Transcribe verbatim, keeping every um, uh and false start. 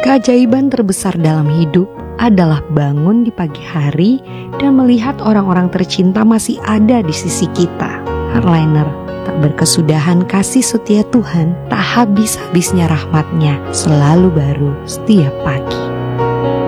Keajaiban terbesar dalam hidup adalah bangun di pagi hari dan melihat orang-orang tercinta masih ada di sisi kita. Hardliner, tak berkesudahan kasih setia Tuhan, tak habis-habisnya rahmat-Nya, selalu baru setiap pagi.